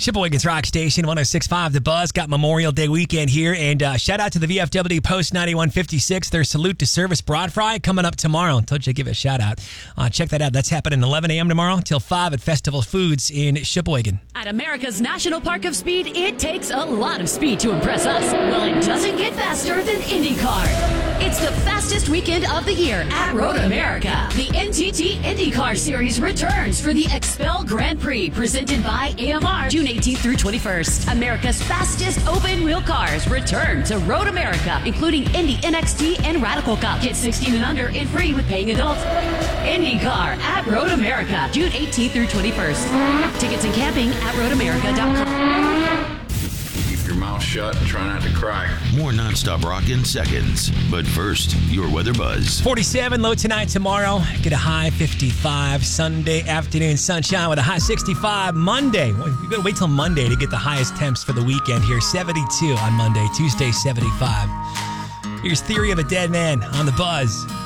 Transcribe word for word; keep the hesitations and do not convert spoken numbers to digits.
Sheboygan's Rock Station, one oh six point five The Buzz. Got Memorial Day weekend here. And uh, shout out to the V F W Post ninety-one fifty-six. Their Salute to Service Broad Fry coming up tomorrow. I told you to give it a shout out. Uh, check that out. That's happening eleven a.m. tomorrow till five at Festival Foods in Sheboygan. At America's National Park of Speed, it takes a lot of speed to impress us. Well, it doesn't get faster than IndyCar. It's the fastest weekend of the year at Road America. The N T T IndyCar Series returns for the Expel Grand Prix, presented by A M R, June eighteenth through twenty-first. America's fastest open-wheel cars return to Road America, including Indy N X T and Radical Cup. Get sixteen and under and free with paying adults. IndyCar at Road America, June eighteenth through twenty-first. Tickets and camping at road america dot com. Keep your mouth shut and try not to cry. More nonstop rock in seconds. But first, your weather buzz. forty-seven, low tonight, tomorrow. Get a high fifty-five. Sunday afternoon sunshine with a high sixty-five. Monday, you gotta wait till Monday to get the highest temps for the weekend here. seventy-two on Monday. Tuesday, seventy-five. Here's Theory of a Dead Man on The Buzz.